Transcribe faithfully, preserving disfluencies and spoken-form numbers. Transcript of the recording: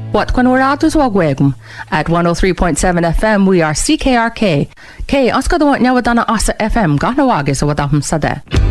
What when we're out wagwegum at one oh three point seven F M we are C K R K. K Oscar the one now Asa F M Ganawagas or what I'm sada.